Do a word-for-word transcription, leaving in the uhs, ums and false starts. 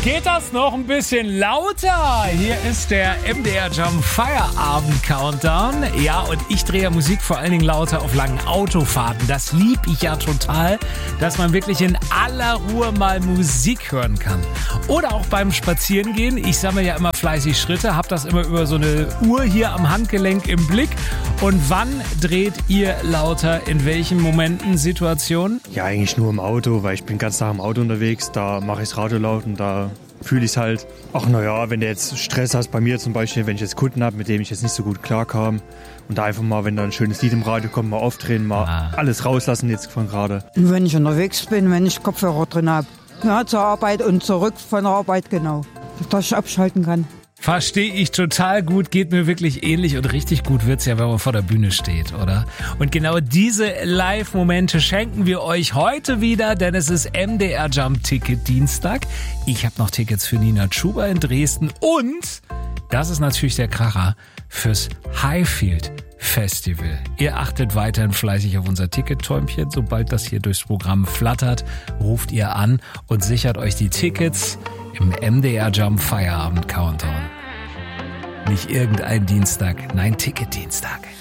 Geht das noch ein bisschen lauter? Hier ist der M D R Jump Feierabend Countdown. Ja, und ich drehe Musik vor allen Dingen lauter auf langen Autofahrten. Das lieb ich ja total, dass man wirklich in aller Ruhe mal Musik hören kann. Oder auch beim Spazierengehen. Ich sammle ja immer fleißig Schritte, habe das immer über so eine Uhr hier am Handgelenk im Blick. Und wann dreht ihr lauter? In welchen Momenten, Situationen? Ja, eigentlich nur im Auto, weil ich bin ganz Tag im Auto unterwegs. Da mache ich das Radio laut und da fühle ich es halt. Ach naja, wenn du jetzt Stress hast, bei mir zum Beispiel, wenn ich jetzt Kunden habe, mit denen ich jetzt nicht so gut klarkam und da einfach mal, wenn da ein schönes Lied im Radio kommt, mal aufdrehen, mal ah. alles rauslassen jetzt von gerade. Wenn ich unterwegs bin, wenn ich Kopfhörer drin habe, ja, zur Arbeit und zurück von der Arbeit, genau, dass ich abschalten kann. Verstehe ich total gut, geht mir wirklich ähnlich und richtig gut wird's ja, wenn man vor der Bühne steht, oder? Und genau diese Live-Momente schenken wir euch heute wieder, denn es ist M D R Jump Ticket Dienstag. Ich habe noch Tickets für Nina Chuba in Dresden und das ist natürlich der Kracher fürs Highfield Festival. Ihr achtet weiterhin fleißig auf unser Tickettäumchen. Sobald das hier durchs Programm flattert, ruft ihr an und sichert euch die Tickets im M D R Jump Feierabend Countdown. Nicht irgendein Dienstag, nein, Ticket-Dienstag.